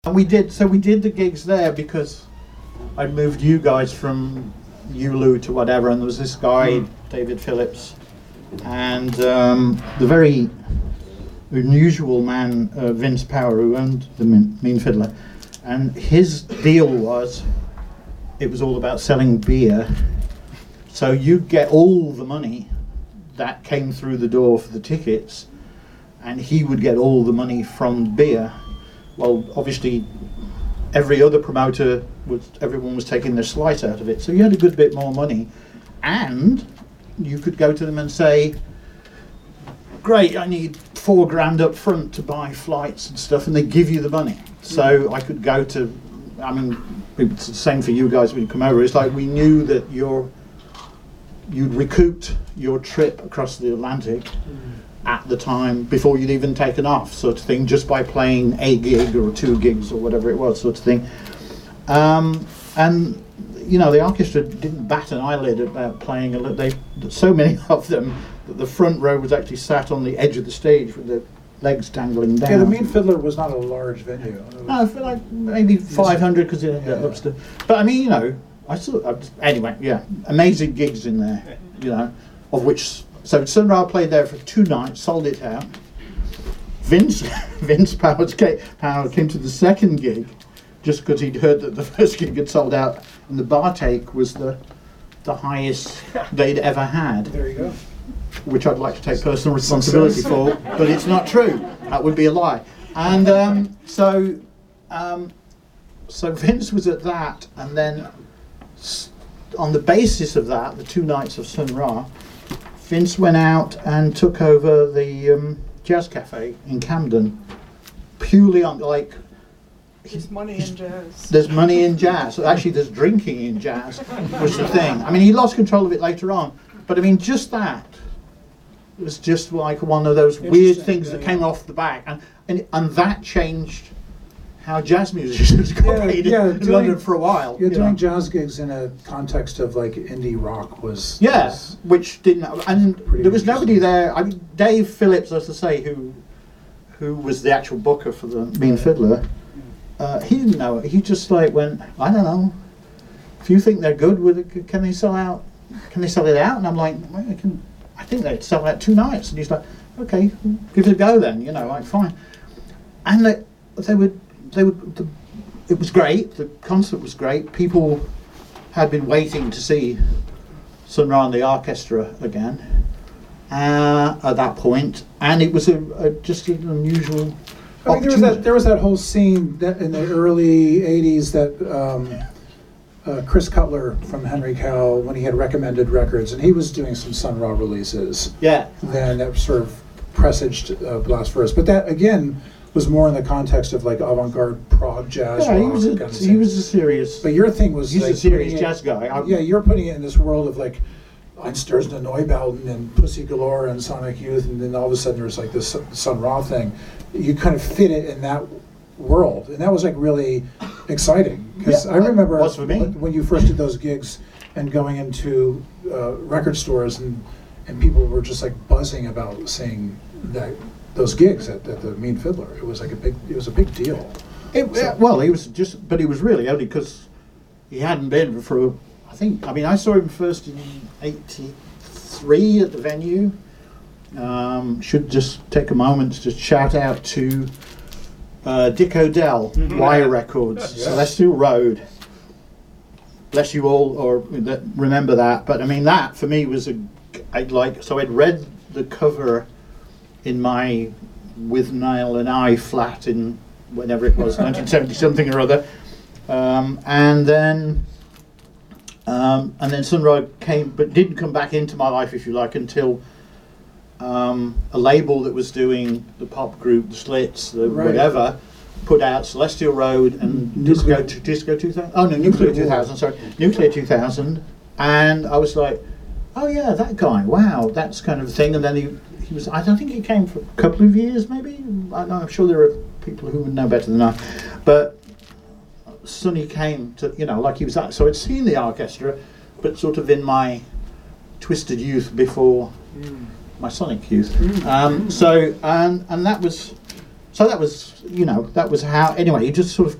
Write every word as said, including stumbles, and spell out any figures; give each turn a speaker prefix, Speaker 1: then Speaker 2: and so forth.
Speaker 1: And we did, so we did the gigs there because I moved you guys from U L U to whatever, and there was this guy, mm. David Phillips, and um, the very unusual man, uh, Vince Power, who owned the Mean, Mean Fiddler, and his deal was, it was all about selling beer, so you'd get all the money that came through the door for the tickets, and he would get all the money from beer. Well, obviously, every other promoter was, everyone was taking their slice out of it, so you had a good bit more money, and you could go to them and say, great, I need four grand up front to buy flights and stuff, and they give you the money. So I could go to, I mean, it's the same for you guys when you come over. It's like we knew that you're, you'd recouped your trip across the Atlantic mm. at the time before you'd even taken off, sort of thing, just by playing a gig or two gigs or whatever it was, sort of thing. Um, and you know, the orchestra didn't bat an eyelid about playing a little. They so many of them that the front row was actually sat on the edge of the stage with the legs dangling down.
Speaker 2: Yeah, the Mean Fiddler was not a large venue.
Speaker 1: No, I feel like maybe five hundred because it had yeah. upstairs. But I mean, you know, I saw. I just, anyway, yeah, amazing gigs in there. You know, of which so Sun Ra played there for two nights, sold it out. Vince Vince Power came, Power came to the second gig just because he'd heard that the first gig had sold out, and the bar take was the the highest they'd ever had.
Speaker 2: There you go.
Speaker 1: Which I'd like to take personal responsibility for, but it's not true. That would be a lie. And um, so, um, so Vince was at that, and then s- on the basis of that, the two nights of Sun Ra, Vince went out and took over the um, Jazz Cafe in Camden, purely on like.
Speaker 3: There's money in jazz.
Speaker 1: There's money in jazz. Actually, there's drinking in jazz, was the thing. I mean, he lost control of it later on, but I mean, just that. It was just like one of those weird things
Speaker 2: yeah,
Speaker 1: that
Speaker 2: yeah.
Speaker 1: came off the back, and, and and that changed how jazz musicians got
Speaker 2: Yeah,
Speaker 1: paid
Speaker 2: yeah,
Speaker 1: in
Speaker 2: doing-
Speaker 1: London for a while.
Speaker 2: Yeah,
Speaker 1: you
Speaker 2: doing
Speaker 1: know.
Speaker 2: jazz gigs in a context of like indie rock was
Speaker 1: Yeah,
Speaker 2: was
Speaker 1: which didn't, and
Speaker 2: Pretty
Speaker 1: there was nobody
Speaker 2: interesting.
Speaker 1: there. I mean, Dave Phillips, as I say, who who was the actual booker for the Mean Fiddler. Uh, he didn't know it. He just like went, I don't know. If you think they're good, would it, can they sell out? Can they sell it out? And I'm like, well, I can. I think they'd sell out two nights. And he's like, okay, give it a go then. You know, like fine. And they, they would, they would. The, it was great. The concert was great. People had been waiting to see Sun Ra and the orchestra again uh, at that point, and it was a, a just an unusual.
Speaker 2: I mean, there was that there was that whole scene that in the early eighties that um, uh, Chris Cutler from Henry Cow, when he had recommended records, and he was doing some Sun Ra releases.
Speaker 1: Yeah.
Speaker 2: Then that sort of presaged uh, Blast First, but that again was more in the context of like avant-garde prog jazz.
Speaker 1: Yeah, he
Speaker 2: rock
Speaker 1: was a,
Speaker 2: kind of
Speaker 1: he
Speaker 2: thing.
Speaker 1: was a serious.
Speaker 2: But your thing was
Speaker 1: He's
Speaker 2: like
Speaker 1: a serious
Speaker 2: putting it-
Speaker 1: jazz guy. I,
Speaker 2: Yeah, you're putting it in this world of like Einstürzende Neubauten and Pussy Galore and Sonic Youth, and then all of a sudden there's like this Sun Ra thing. You kind of fit it in that world, and that was like really exciting because
Speaker 1: Yeah,
Speaker 2: I remember
Speaker 1: was for me.
Speaker 2: when you first did those gigs and going into uh, record stores and and people were just like buzzing about seeing that those gigs at, at the Mean Fiddler. It was like a big it was a big deal.
Speaker 1: It,
Speaker 2: So-
Speaker 1: well, he was just, but he was really only because he hadn't been for. I think. I mean, I saw him first in eighty-three at the venue. Um, should just take a moment to shout out to uh, Dick O'Dell,
Speaker 2: Mm-hmm.
Speaker 1: Wire Records,
Speaker 2: Yes.
Speaker 1: Celestial Road. Bless you all, or that, remember that. But I mean, that for me was a. I'd like so I'd read the cover in my With Niall and I flat in whenever it was, nineteen seventy something or other, um, and then. Um, and then Sun Ra came, but didn't come back into my life, if you like, until um, a label that was doing the pop group, the Slits, the
Speaker 2: Right.
Speaker 1: whatever, put out Celestial Road and
Speaker 2: Nuclear-
Speaker 1: Disco, Disco two thousand. Oh no, Nuclear two thousand. Sorry, Nuclear two thousand. And I was like, oh yeah, that guy. Wow, that's kind of a thing. And then he, he was. I don't think he came for a couple of years, maybe. I know, I'm sure there are people who would know better than I, but. Sonny came to, you know, like he was that. So I'd seen the orchestra, but sort of in my twisted youth before mm. my sonic youth. Mm. Um, so, and and that was So that was, you know, that was how. Anyway, he just sort of